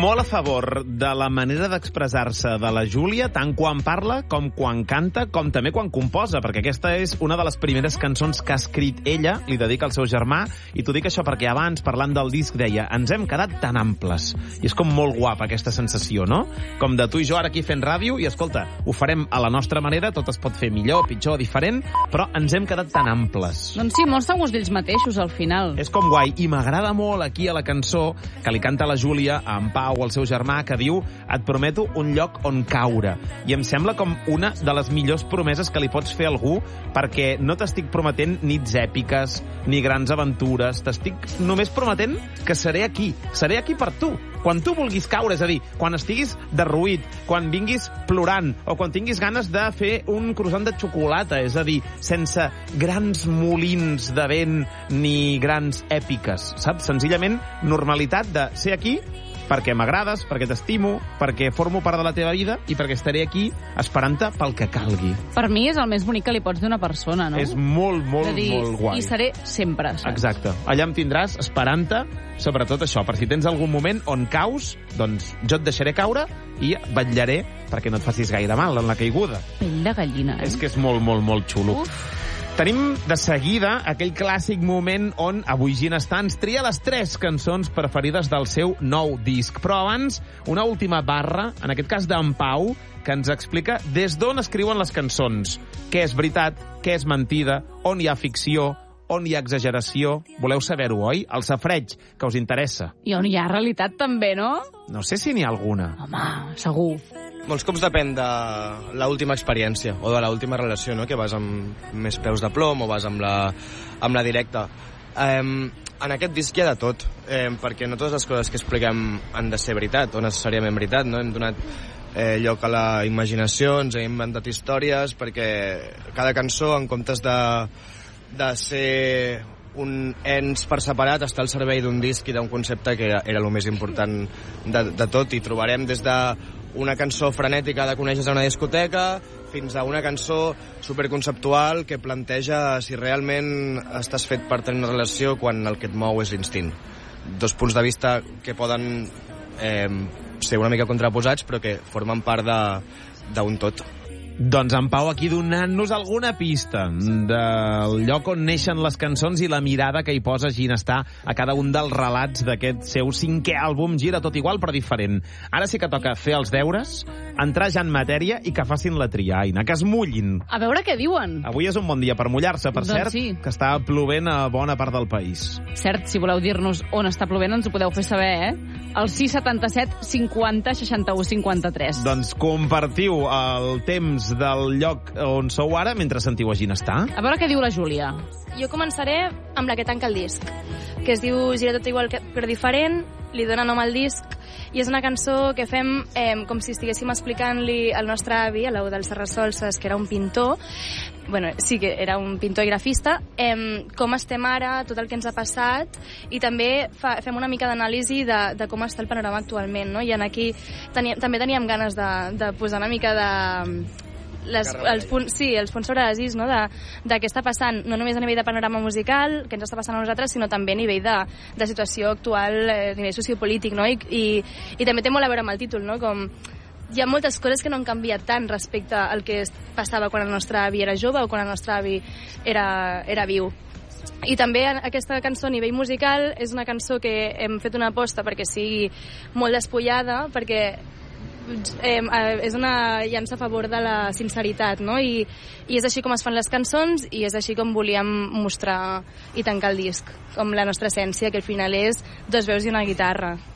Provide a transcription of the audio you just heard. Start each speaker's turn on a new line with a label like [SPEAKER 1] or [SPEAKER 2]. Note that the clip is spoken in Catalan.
[SPEAKER 1] Molt a favor de la manera d'expressar-se de la Júlia, tant quan parla com quan canta, com també quan composa, perquè aquesta és una de les primeres cançons que ha escrit ella, li dedica al seu germà, i t'ho dic això perquè abans, parlant del disc, deia ens hem quedat tan amples. I és com molt guapa aquesta sensació, no? Com de tu i jo ara aquí fent ràdio, i escolta, ho farem a la nostra manera, tot es pot fer millor, pitjor, diferent, però ens hem quedat tan amples.
[SPEAKER 2] Doncs sí, molt segurs d'ells mateixos, al final.
[SPEAKER 1] És com guai, i m'agrada molt aquí a la cançó que li canta la Júlia amb Pau, el seu germà, que diu et prometo un lloc on caure. I em sembla com una de les millors promeses que li pots fer a algú, perquè no t'estic prometent nits èpiques, ni grans aventures, t'estic només prometent que seré aquí per tu. Quan tu vulguis caure, és a dir, quan estiguis derruït, quan vinguis plorant, o quan tinguis ganes de fer un croissant de xocolata, és a dir, sense grans molins de vent ni grans èpiques, saps? Senzillament, normalitat de ser aquí perquè m'agrades, perquè t'estimo, perquè formo part de la teva vida i perquè estaré aquí esperant-te pel que calgui.
[SPEAKER 2] Per mi és el més bonic que li pots dir a una persona, no?
[SPEAKER 1] És molt, molt,
[SPEAKER 2] de dir,
[SPEAKER 1] molt guai.
[SPEAKER 2] I seré sempre, saps?
[SPEAKER 1] Exacte. Allà em tindràs esperant-te, sobretot això, per si tens algun moment on caus, doncs jo et deixaré caure i vetllaré perquè no et facis gaire mal en la caiguda.
[SPEAKER 2] Pell de gallina,
[SPEAKER 1] És que és molt, molt, molt xulo.
[SPEAKER 2] Uf.
[SPEAKER 1] Tenim de seguida aquell clàssic moment on avui Ginestar ens tria les 3 cançons preferides del seu nou disc. Però abans, una última barra, en aquest cas d'en Pau, que ens explica des d'on escriuen les cançons. Què és veritat, què és mentida, on hi ha ficció, on hi ha exageració. Voleu saber-ho, oi? El safareig, que us interessa.
[SPEAKER 2] I on hi ha realitat també, no?
[SPEAKER 1] No sé si n'hi ha alguna.
[SPEAKER 2] Home, segur.
[SPEAKER 3] Molts cops depèn de l'última experiència o de l'última relació, no? Que vas amb més peus de plom o vas amb la directa. En aquest disc hi ha de tot, perquè no totes les coses que expliquem han de ser veritat o necessàriament veritat, no? Hem donat lloc a la imaginació, ens hem inventat històries, perquè cada cançó, en comptes de ser un ens per separat, està al servei d'un disc i d'un concepte que era el més important de tot, i trobarem des de una cançó frenètica de conèixer a una discoteca fins a una cançó superconceptual que planteja si realment estàs fet per tenir una relació quan el que et mou és l'instint. 2 punts de vista que poden ser una mica contraposats però que formen part d'un tot.
[SPEAKER 1] Doncs en Pau aquí donant-nos alguna pista del lloc on neixen les cançons i la mirada que hi posa Ginestar a cada un dels relats d'aquest seu 5è àlbum, Gira tot igual però diferent. Ara sí que toca fer els deures, entrar ja en matèria i que facin la tria, Aina, que es mullin.
[SPEAKER 2] A veure què diuen.
[SPEAKER 1] Avui és un bon dia per mullar-se, per
[SPEAKER 2] Doncs
[SPEAKER 1] cert,
[SPEAKER 2] sí.
[SPEAKER 1] que està plovent a bona part del país.
[SPEAKER 2] Cert, si voleu dir-nos on està plovent, ens ho podeu fer saber, El 677 50 61 53.
[SPEAKER 1] Doncs compartiu el temps del lloc on sou ara mentre sentiu a Ginestar.
[SPEAKER 2] A veure què diu la Júlia.
[SPEAKER 4] Jo començaré amb la que tanca el disc, que es diu Gira tot igual però diferent, li dona nom al disc, i és una cançó que fem com si estiguéssim explicant-li al nostre avi, a l'Eudald Serrasolses, que era un pintor, sí que era un pintor i grafista, com estem ara, tot el que ens ha passat, i també fem una mica d'anàlisi de com està el panorama actualment, no? I aquí també teníem ganes de posar una mica els punts sobre les is, no? de què està passant, no només a nivell de panorama musical, que ens està passant a nosaltres, sinó també a nivell de situació actual, a nivell sociopolític, no? I també té molt a veure amb el títol, no? Com hi ha moltes coses que no han canviat tant respecte al que passava quan el nostre avi era jove o quan el nostre avi era viu. I també aquesta cançó a nivell musical és una cançó que hem fet una aposta perquè sigui molt despullada, perquè és una llança a favor de la sinceritat, no? I és així com es fan les cançons i és així com volíem mostrar i tancar el disc, com la nostra essència, que al final és 2 veus i una guitarra.